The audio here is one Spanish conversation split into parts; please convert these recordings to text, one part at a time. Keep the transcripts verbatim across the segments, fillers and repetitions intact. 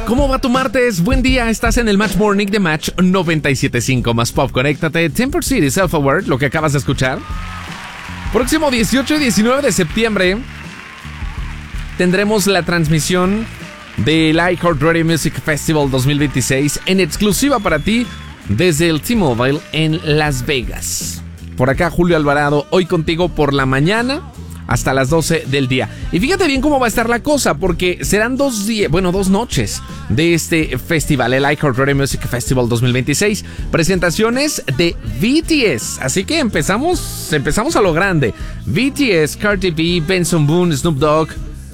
¿Cómo va tu martes? Buen día, estás en el Match Morning de Match noventa y siete punto cinco más Pop. Conéctate, Temper City Self-Aware, lo que acabas de escuchar. Próximo dieciocho y diecinueve de septiembre tendremos la transmisión del iHeartRadio Music Festival dos mil veintiséis en exclusiva para ti desde el T-Mobile en Las Vegas. Por acá Julio Alvarado, hoy contigo por la mañana hasta las doce del día. Y fíjate bien cómo va a estar la cosa, porque serán dos días, bueno, dos noches de este festival, el iHeartRadio Music Festival dos mil veintiséis. Presentaciones de B T S. Así que empezamos, empezamos a lo grande. B T S, Cardi B, Benson Boone, Snoop Dogg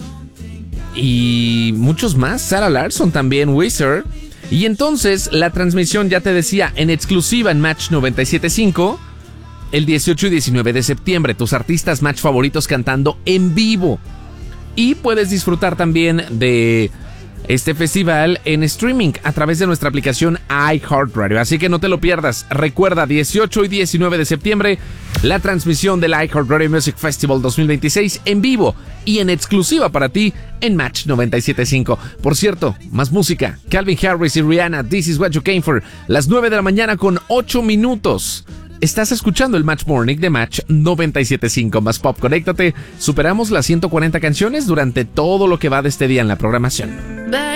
y muchos más. Sarah Larsson también, Weezer. Y entonces la transmisión, ya te decía, en exclusiva en Match noventa y siete punto cinco. El dieciocho y diecinueve de septiembre, tus artistas Match favoritos cantando en vivo. Y puedes disfrutar también de este festival en streaming a través de nuestra aplicación iHeartRadio. Así que no te lo pierdas. Recuerda, dieciocho y diecinueve de septiembre, la transmisión del iHeartRadio Music Festival dos mil veintiséis en vivo y en exclusiva para ti en Match noventa y siete punto cinco. Por cierto, más música. Calvin Harris y Rihanna, This Is What You Came For. Las nueve de la mañana con ocho minutos. Estás escuchando el Match Morning de Match noventa y siete punto cinco más Pop. Conéctate. Superamos las ciento cuarenta canciones durante todo lo que va de este día en la programación.